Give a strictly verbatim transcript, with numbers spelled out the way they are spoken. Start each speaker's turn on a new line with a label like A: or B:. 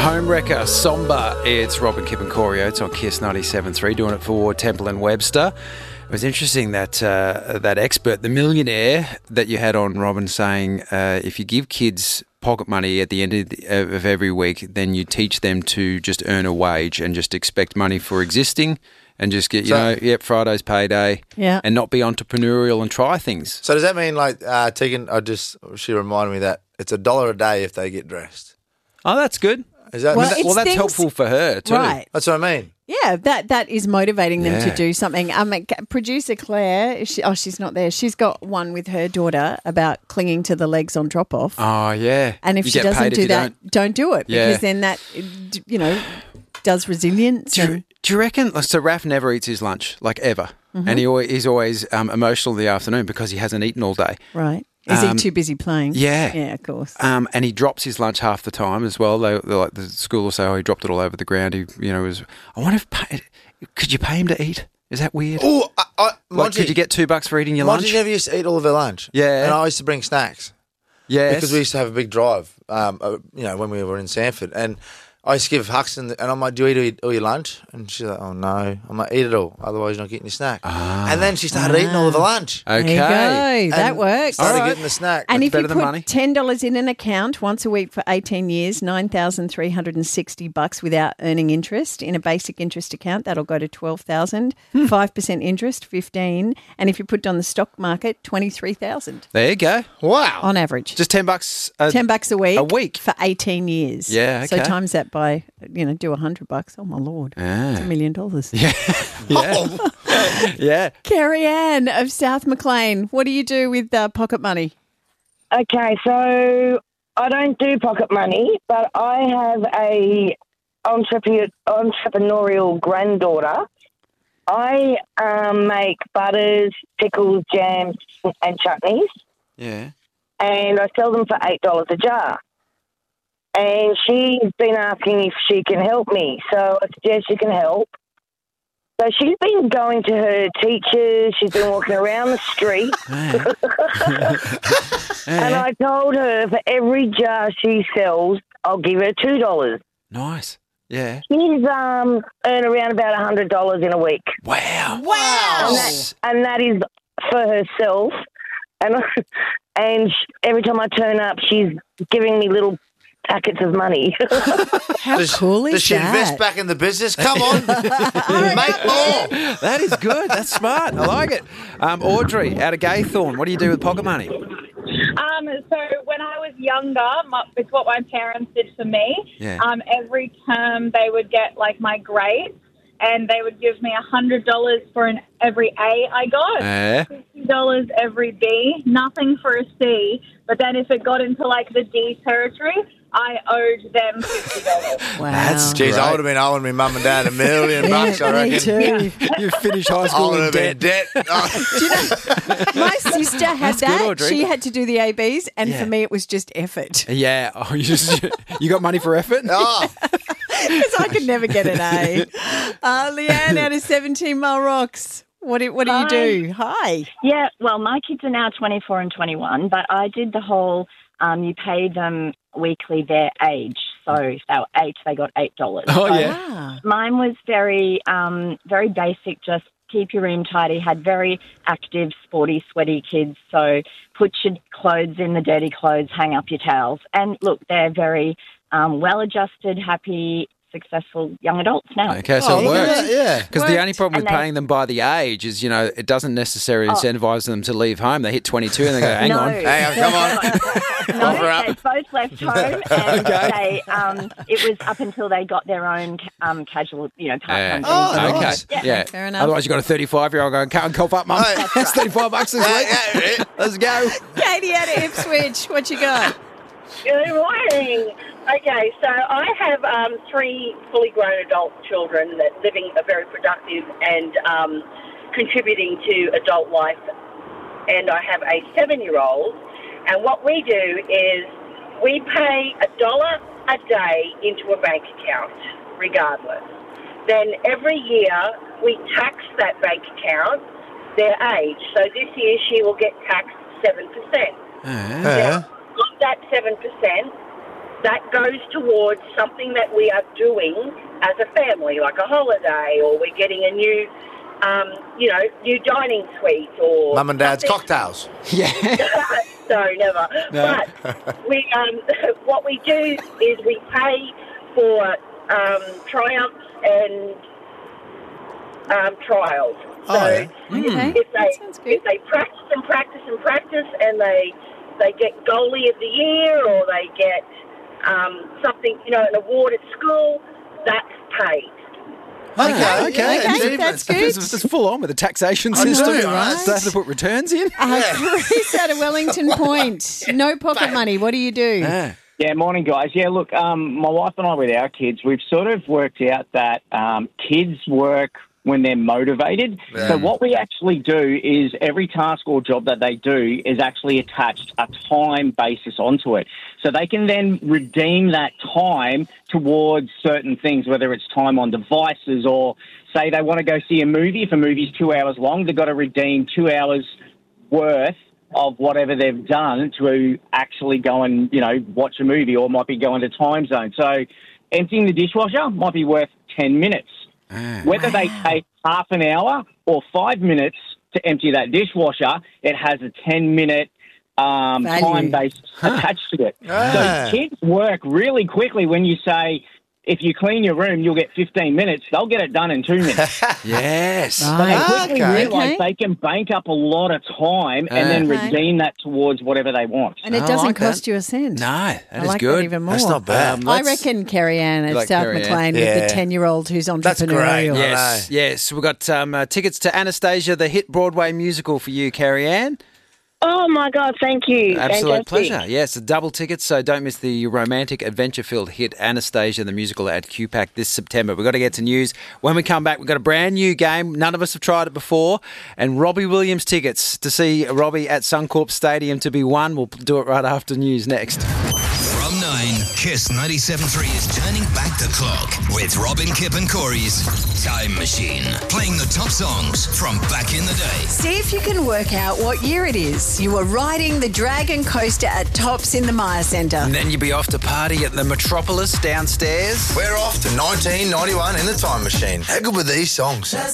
A: Homewrecker, Somber. It's Robin, Kip and Corey Oates on Kiss ninety-seven point three, doing it for Temple and Webster. It was interesting that uh, that expert, the millionaire that you had on, Robin, saying uh, if you give kids pocket money at the end of, the, of every week, then you teach them to just earn a wage and just expect money for existing and just get, you so, know, yep, Friday's payday,
B: yeah,
A: and not be entrepreneurial and try things.
C: So does that mean, like, uh, Tegan, I just, she reminded me that it's a dollar a day if they get dressed.
A: Oh, that's good.
C: Is that,
B: Well,
C: is that,
A: Well, that's
B: things-
A: helpful for her too.
B: Right.
C: that's what I mean.
B: Yeah, that that is motivating them
A: Yeah.
B: to do something. Um, producer Claire, she, oh, she's not there. She's got one with her daughter about clinging to the legs on drop off.
A: Oh, yeah.
B: And if
A: You
B: she
A: get
B: doesn't
A: paid if
B: do
A: you
B: that,
A: don't.
B: don't. do it
A: Yeah.
B: because then that, you know, does resilience.
A: Do you,
B: and,
A: do you reckon? So Raph never eats his lunch, like ever, and he always, he's always um, emotional in the afternoon because he hasn't eaten all day.
B: right. Is
A: Um,
B: he too busy playing?
A: yeah.
B: Yeah, of course.
A: Um, and he drops his lunch half the time as well. They, they're like the school will say, "Oh, he dropped it all over the ground." He, you know, was. I wonder if pay, could you pay him to eat? Is that weird?
C: Oh, I, I,
A: Like,
C: Monty,
A: could you get two bucks for eating your
C: Monty
A: lunch?
C: never used to eat all of her lunch.
A: Yeah.
C: And I used to bring snacks.
A: Yes.
C: Because we used to have a big drive, um, uh, you know, when we were in Sanford. And I used to give Huxton, and I'm like, do you eat all your lunch? And she's like, oh, no. I'm like, eat it all, otherwise you're not getting your snack.
A: Ah.
C: And then she started eating all of the lunch.
A: Okay.
B: There you go. That
C: And
B: works.
C: Started
A: All right.
C: getting the snack.
B: And
A: That's
B: if you
A: better than
B: put
A: money.
B: ten dollars in an account once a week for eighteen years, nine thousand three hundred sixty bucks without earning interest in a basic interest account, that'll go to twelve thousand.
A: Hmm.
B: five percent interest, fifteen. And if you put it on the stock market, twenty-three thousand
A: There you go.
C: Wow.
B: on average.
A: Just ten bucks. A,
B: ten bucks a week.
A: a week.
B: For eighteen years.
A: Yeah,
B: So
A: okay.
B: times that by, you know, do a hundred bucks. Oh my Lord.
A: Ah.
B: It's a million dollars.
A: Yeah. Yeah.
B: Carrie Ann of South Maclean, what do you do with uh, pocket money?
D: Okay, so I don't do pocket money, but I have a entrepreneur, entrepreneurial granddaughter. I um, make butters, pickles, jams, and chutneys,
A: Yeah.
D: and I sell them for eight dollars a jar. And she's been asking if she can help me, so I suggest she can help. So she's been going to her teachers, she's been walking around the street, and I told her for every jar she sells, I'll give her two dollars.
A: Nice. Yeah.
D: She's um, earned around about one hundred dollars in a week.
A: Wow.
C: Wow.
D: And that, and that is for herself. And, and sh- every time I turn up, she's giving me little packets of money.
B: How
C: Does,
B: cool is
C: does she
B: that?
C: invest back in the business? Come on. Make more.
A: That is good. That's smart. I like it. Um, Audrey, out of Gaythorne, what do you do with pocket money?
E: Um, so when I was younger, my, it's what my parents did for me.
A: Yeah.
E: Um, every term they would get like my grades, and they would give me a hundred dollars for an every A I got,
A: Eh?
E: fifty dollars every B, nothing for a C. But then if it got into like the D territory, I owed them fifty dollars.
B: Wow.
A: That's
C: Jeez,
A: Great.
C: I would have been owing my mum and dad a million bucks, I
B: Yeah, me
C: reckon.
B: too.
A: You finished high
C: I
A: school
C: would
A: in
C: have been
A: debt.
C: debt. Oh.
B: My sister had
A: That's good,
B: that.
A: Audrey.
B: She had to do the A Bs, and
A: Yeah.
B: for me, it was just effort.
A: Yeah. Oh, you just you got money for effort?
C: Oh.
B: Because I could never get an A. Uh, Leanne out of seventeen Mile Rocks. What do, what do you do? Hi.
F: Yeah, well, my kids are now twenty-four and twenty-one, but I did the whole, um, you pay them weekly their age. So if they were eight, they got eight dollars.
A: Oh,
F: So
A: yeah.
B: Ah.
F: Mine was very, um, very basic, just keep your room tidy, had very active, sporty, sweaty kids. So put your clothes in the dirty clothes, hang up your towels. And look, they're very um, well-adjusted, happy, successful young adults now.
A: Okay, so
C: Oh,
A: it
C: look at
A: works.
C: that, yeah.
A: Because the only problem with
F: And they-
A: paying them by the age is, you know, it doesn't necessarily
F: Oh.
A: incentivise them to leave home. They hit twenty-two and they go, hang
F: no.
A: on.
C: Hang on, come on.
F: No,
C: Offer up.
F: they both left home, and
A: Okay.
F: they, um, it was up until they got their own um, casual, you know,
A: Yeah.
F: part-time.
C: Oh,
F: jobs.
A: okay.
C: nice.
A: Yeah.
B: Yeah, fair enough.
A: Otherwise, you've got a thirty-five-year-old going, can't cough up, mum.
C: Hey.
A: That's thirty-five bucks this
C: Yeah,
A: week.
C: yeah, yeah.
A: Let's go.
B: Katie out of Ipswich. What you got?
G: Good morning. Okay, so I have um, three fully grown adult children that living a very productive and um, contributing to adult life. And I have a seven-year-old. And what we do is we pay a dollar a day into a bank account, regardless. Then every year we tax that bank account, their age. So this year she will get taxed seven percent.
A: Uh,
C: Yeah.
G: Of that seven percent, that goes towards something that we are doing as a family, like a holiday, or we're getting a new, um, you know, new dining suite, or
C: Mum and Dad's
G: something.
C: cocktails.
A: Yeah.
G: No, never.
A: No.
G: But we, um, what we do is we pay for um, triumphs and um, trials. So
C: Oh, yeah.
B: Okay,
G: if
B: that
G: they
B: sounds good.
G: if they practice and practice and practice, and they they get goalie of the year, or they get um, something, you know, an award at school, that's paid.
A: Okay,
C: Okay,
A: okay.
C: yeah,
B: Okay, that's good.
A: It's, it's full on with the taxation
C: I know,
A: system.
C: right?
A: So they have to put returns in.
B: Uh, Chris out of Wellington Point. No pocket money. What do you do?
A: Yeah.
H: Yeah, morning, guys. Yeah, look, um, my wife and I with our kids, we've sort of worked out that um, kids work when they're motivated.
C: Yeah.
H: So what we actually do is every task or job that they do is actually attached a time basis onto it. So they can then redeem that time towards certain things, whether it's time on devices, or say they want to go see a movie. If a movie's two hours long, they've got to redeem two hours worth of whatever they've done to actually go and, you know, watch a movie, or might be going to time zone. So emptying the dishwasher might be worth ten minutes.
A: Ah.
H: Whether they take half an hour or five minutes to empty that dishwasher, it has a ten-minute um,
B: Value.
H: time base attached to it.
C: Ah.
H: So kids work really quickly when you say, if you clean your room, you'll get fifteen minutes. They'll get it done in two minutes.
A: Yes.
H: So they
B: Right.
H: quickly
C: Okay.
H: realise
B: Okay.
H: they can bank up a lot of time and then
B: Okay.
H: redeem that towards whatever they want.
B: And it
A: I
B: doesn't
A: like that.
B: cost you a cent.
A: No, that
B: I
A: is
B: like
A: good.
B: that even more.
C: That's not bad.
A: Um,
B: I
A: let's-
B: reckon Carrie Ann at
A: like
B: South
A: Carrie Ann.
B: McLean with
C: Yeah.
B: the ten-year-old who's
C: That's great.
B: entrepreneurial.
C: Yeah.
A: Yes, yes. We've got um, uh, tickets to Anastasia, the hit Broadway musical for you, Carrie Ann.
D: Oh, my God, thank you.
A: Absolute
D: Fantastic.
A: pleasure. Yes, a double ticket, so don't miss the romantic, adventure-filled hit Anastasia, the musical at Q PAC this September. We've got to get to news. When we come back, we've got a brand new game. None of us have tried it before. And Robbie Williams tickets to see Robbie at Suncorp Stadium to be won. We'll do it right after news next.
I: From nine, Kiss ninety-seven point three is turning back the clock with Robin, Kip and Corey's Time Machine. Playing the top songs from back in the day.
J: See if you can work out what year it is. You were riding the Dragon Coaster at Tops in the Myer Centre.
A: And then you'd be off to party at the Metropolis downstairs.
C: We're off to nineteen ninety-one in the time machine. How good were these songs?